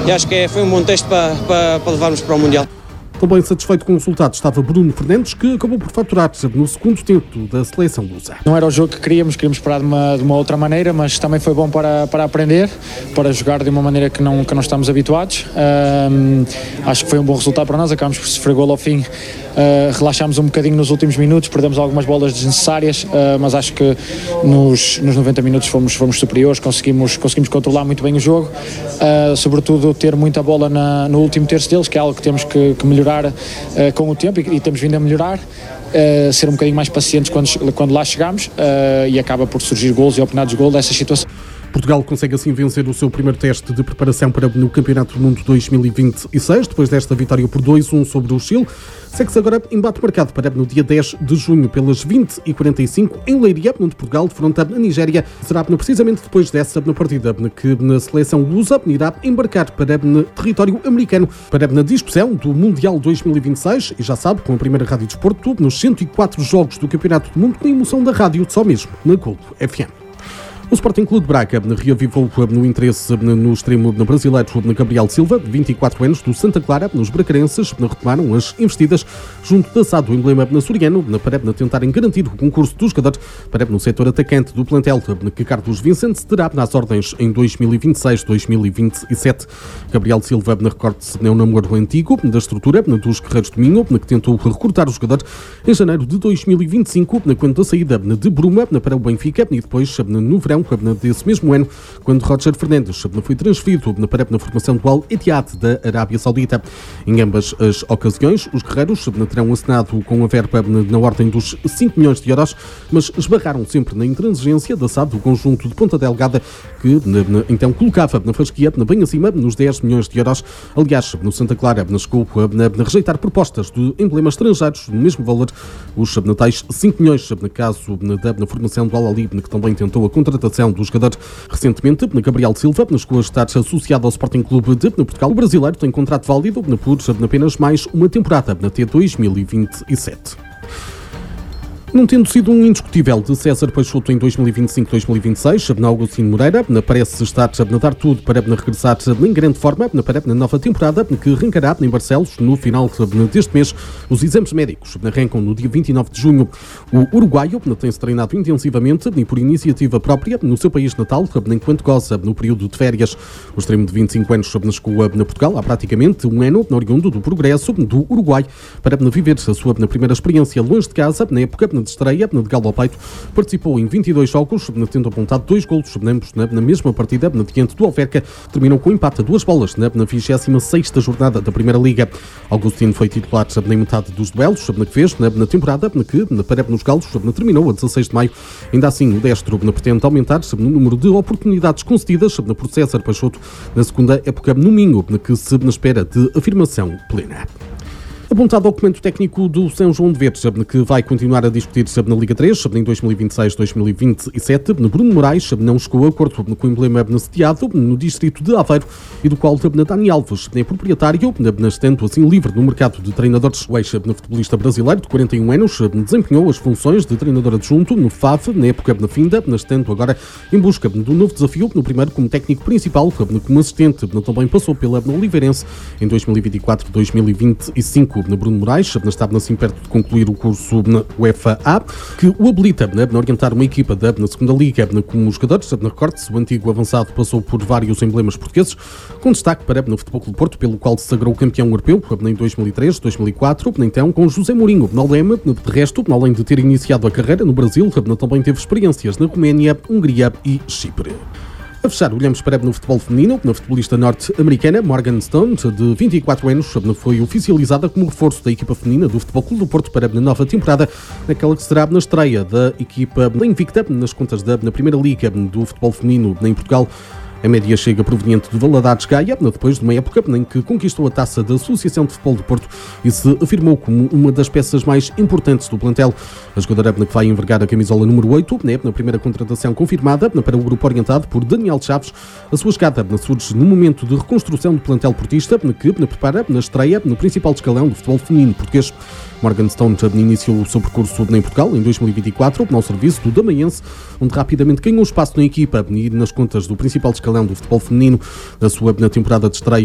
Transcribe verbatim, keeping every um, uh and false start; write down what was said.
e acho que é, foi um bom teste para, para, para levarmos para o Mundial. Também satisfeito com o resultado estava Bruno Fernandes, que acabou por faturar no segundo tempo da seleção lusa. Não era o jogo que queríamos, queríamos esperar de uma, de uma outra maneira, mas também foi bom para, para aprender, para jogar de uma maneira que não, que não estamos habituados. Um, acho que foi um bom resultado para nós, acabamos por sofrer golo ao fim. Uh, relaxámos um bocadinho nos últimos minutos, perdemos algumas bolas desnecessárias, uh, mas acho que nos, nos noventa minutos fomos, fomos superiores, conseguimos, conseguimos controlar muito bem o jogo, uh, sobretudo ter muita bola na, no último terço deles, que é algo que temos que, que melhorar uh, com o tempo e, e temos vindo a melhorar. Uh, ser um bocadinho mais pacientes quando, quando lá chegamos, uh, e acaba por surgir golos e oportunidades de golo dessas situações. Portugal consegue assim vencer o seu primeiro teste de preparação para no Campeonato do Mundo dois mil e vinte e seis, depois desta vitória por dois a um sobre o Chile. Segue-se agora embate marcado para no dia dez de junho, pelas vinte e quarenta e cinco, em Leiria, onde Portugal defronta a Nigéria. Será precisamente depois dessa partida que a seleção lusa irá embarcar para o território americano para a discussão do Mundial dois mil e vinte e seis. E já sabe, com a primeira Rádio Desporto, nos cento e quatro jogos do Campeonato do Mundo, com a emoção da rádio, só mesmo na Gold F M. O Sporting Clube de Braga reavivou no interesse no extremo brasileiro Gabriel Silva, de vinte e quatro anos, do Santa Clara. Nos bracarenses retomaram as investidas junto da S A D, o emblema açoriano, para tentarem garantir o concurso dos jogadores para no setor atacante do plantel, que Carlos Vicente terá nas ordens em dois mil e vinte e seis dois mil e vinte e sete. Gabriel Silva, recorde-se, é um namoro antigo da estrutura dos Guerreiros do Minho, que tentou recrutar os jogadores em janeiro de dois mil e vinte e cinco, quando da saída de Bruma para o Benfica, e depois no verão desse mesmo ano, quando Roger Fernandes foi transferido para a formação do Al-Ittihad da Arábia Saudita. Em ambas as ocasiões, os guerreiros terão assinado com a verba na ordem dos cinco milhões de euros, mas esbarraram sempre na intransigência da S A D do conjunto de Ponta Delgada, que então colocava na fasquia bem acima nos dez milhões de euros. Aliás, no Santa Clara chegou a rejeitar propostas de emblemas estrangeiros no mesmo valor, os tais cinco milhões, no caso da formação do Al-Ahly, que também tentou a contratação dos jogadores. Recentemente, Gabriel Silva chegou a estar associado ao Sporting Clube de Portugal. O brasileiro tem contrato válido por apenas mais uma temporada, até dois mil e vinte e sete. Não tendo sido um indiscutível de César Peixoto em dois mil e vinte e cinco dois mil e vinte e seis, Agostinho Moreira parece estar a dar tudo para regressar em grande forma para a nova temporada, que arrancará em Barcelos no final deste mês. Os exames médicos arrancam no dia vinte e nove de junho. O uruguaio tem-se treinado intensivamente e por iniciativa própria no seu país natal, enquanto goza no período de férias. O extremo de vinte e cinco anos chegou a Portugal há praticamente um ano, oriundo do Progresso do Uruguai, para viver a sua primeira experiência longe de casa, na época de estreia de galo ao peito. Participou em vinte e dois jogos, tendo apontado dois golos, ambos na mesma partida, diante do Alverca. Terminou com empate a duas bolas na vigésima sexta jornada da Primeira Liga. Agostinho foi titular na metade dos duelos que fez na temporada, que para nos galos terminou a dezasseis de maio. Ainda assim, o destro pretende aumentar no número de oportunidades concedidas por César Peixoto na segunda época no Minho, que se espera de afirmação plena. Apontado ao documento técnico do São João de Verdes, que vai continuar a discutir na Liga três em dois mil e vinte e seis dois mil e vinte e sete, Bruno Moraes não chegou a acordo com o emblema sediado no distrito de Aveiro e do qual Dani Alves é proprietário, estando assim livre no mercado de treinadores. O ex-futebolista brasileiro de quarenta e um anos desempenhou as funções de treinador adjunto no F A V na época na finda, estando agora em busca do novo desafio, no primeiro como técnico principal, como assistente. Também passou pela Oliveirense em dois mil e vinte e quatro dois mil e vinte e cinco. Na Bruno Moraes estava assim perto de concluir o curso na UEFA A, que o habilita a orientar uma equipa da segunda Liga como jogadores. Na recorde-se, o antigo avançado passou por vários emblemas portugueses, com destaque para no Futebol Clube Porto, pelo qual se sagrou campeão europeu em dois mil e três dois mil e quatro, então com José Mourinho na Lema. De resto, além de ter iniciado a carreira no Brasil, também teve experiências na Roménia, Hungria e Chipre. A fechar, olhamos para no futebol feminino. Na futebolista norte-americana Morgan Stone, de vinte e quatro anos, foi oficializada como reforço da equipa feminina do Futebol Clube do Porto para a nova temporada, naquela que será na estreia da equipa invicta nas contas da na Primeira Liga do futebol feminino em Portugal. A média chega proveniente de Valadares Gaia, depois de uma época em que conquistou a taça da Associação de Futebol do Porto e se afirmou como uma das peças mais importantes do plantel. A jogadora que vai envergar a camisola número oito, na primeira contratação confirmada para o grupo orientado por Daniel Chaves. A sua chegada surge no momento de reconstrução do plantel portista, que prepara na estreia no principal escalão do futebol feminino português. Morgan Stone iniciou o seu percurso em Portugal em dois mil e vinte e quatro, ao serviço do Damaense, onde rapidamente ganhou espaço na equipa e nas contas do principal escalão do futebol feminino. Na sua temporada de estreia